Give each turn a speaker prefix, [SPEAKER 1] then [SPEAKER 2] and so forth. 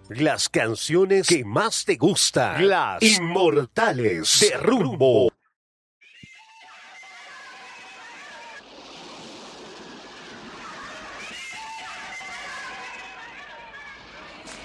[SPEAKER 1] Las canciones que más te gustan. Las Inmortales de Rumbo.